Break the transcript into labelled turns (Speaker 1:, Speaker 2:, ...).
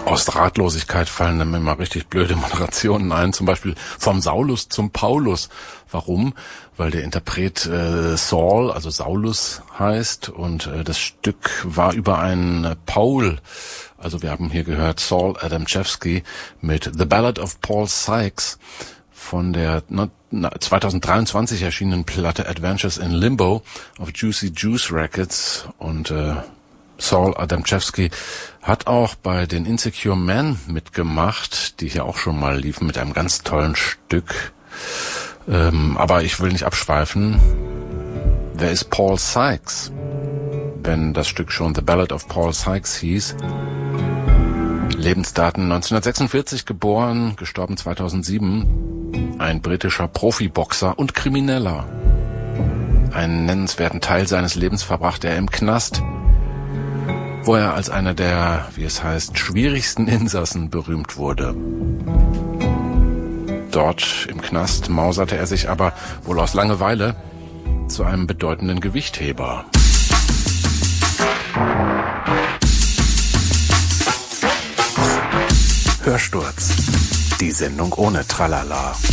Speaker 1: Aus Ratlosigkeit fallen mir immer richtig blöde Moderationen ein, zum Beispiel vom Saulus zum Paulus. Warum? Weil der Interpret Saul, also Saulus heißt, und das Stück war über einen Paul. Also wir haben hier gehört Saul Adamczewski mit The Ballad of Paul Sykes von der 2023 erschienenen Platte Adventures in Limbo auf Juicy Juice Records. Und Saul Adamczewski hat auch bei den Insecure Men mitgemacht, die hier auch schon mal liefen mit einem ganz tollen Stück. Aber ich will nicht abschweifen. Wer ist Paul Sykes? Wenn das Stück schon The Ballad of Paul Sykes hieß. Lebensdaten 1946 geboren, gestorben 2007. Ein britischer Profiboxer und Krimineller. Einen nennenswerten Teil seines Lebens verbrachte er im Knast, wo er als einer der, wie es heißt, schwierigsten Insassen berühmt wurde. Dort im Knast mauserte er sich aber, wohl aus Langeweile, zu einem bedeutenden Gewichtheber. Hörsturz. Die Sendung ohne Tralala.